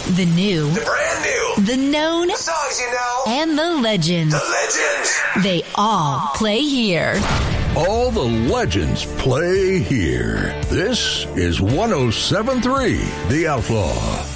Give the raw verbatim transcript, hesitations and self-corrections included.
The new. The brand new. The known. The songs you know. And the legends. The legends. They all play here. All the legends play here. This is one oh seven point three The Outlaw.